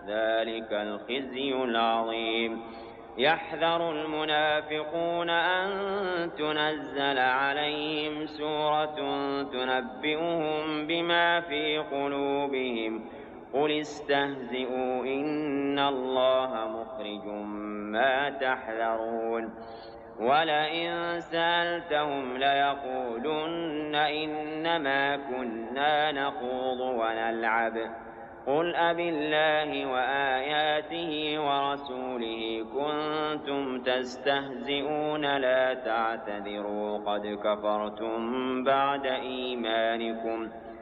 ذلك الخزي العظيم. يحذر المنافقون أن تنزل عليهم سورة تنبئهم بما في قلوبهم قل استهزئوا إن الله مخرج ما تحذرون. ولئن سألتهم ليقولن إنما كنا نخوض ونلعب قل أبالله وآياته ورسوله كنتم تستهزئون لا تعتذروا قد كفرتم بعد إيمانكم